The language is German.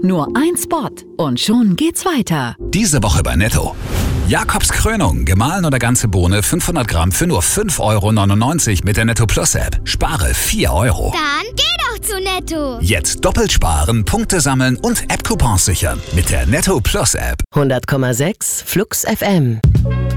Nur ein Spot und schon geht's weiter. Diese Woche bei Netto. Jakobs Krönung, gemahlen oder ganze Bohne, 500 Gramm für nur 5,99 € mit der Netto Plus App. Spare 4 €. Dann geh doch zu Netto. Jetzt doppelt sparen, Punkte sammeln und App-Coupons sichern mit der Netto Plus App. 100,6 Flux FM.